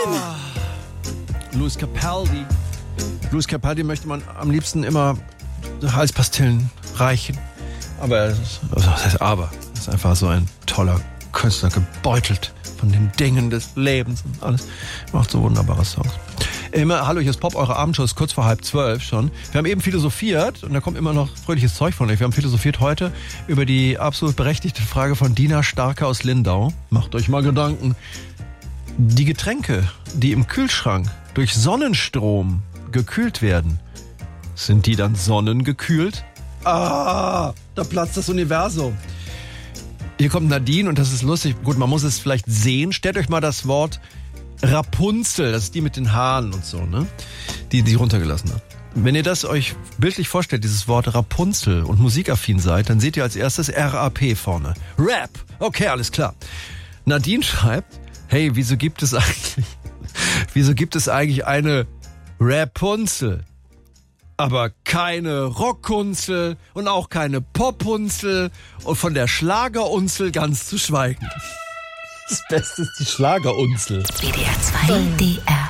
Louis Capaldi. Louis Capaldi möchte man am liebsten immer Halspastillen reichen. Aber das ist einfach so ein toller Künstler, gebeutelt von den Dingen des Lebens und alles. Macht so wunderbare Songs. Hallo, hier ist Pop, eure Abendshow ist kurz vor 11:30 schon. Wir haben eben philosophiert und da kommt immer noch fröhliches Zeug von euch. Wir haben philosophiert heute über die absolut berechtigte Frage von Dina Starke aus Lindau. Macht euch mal Gedanken. Die Getränke, die im Kühlschrank durch Sonnenstrom gekühlt werden, sind die dann sonnengekühlt? Da platzt das Universum. Hier kommt Nadine und das ist lustig. Gut, man muss es vielleicht sehen. Stellt euch mal das Wort Rapunzel, das ist die mit den Haaren und so, ne? Die runtergelassen hat. Wenn ihr das euch bildlich vorstellt, dieses Wort Rapunzel und musikaffin seid, dann seht ihr als erstes RAP vorne. Rap. Okay, alles klar. Nadine schreibt, hey, wieso gibt es eigentlich eine Rapunzel? Aber keine Rockunzel und auch keine Popunzel und von der Schlagerunzel ganz zu schweigen. Das Beste ist die Schlagerunzel. WDR 2 DR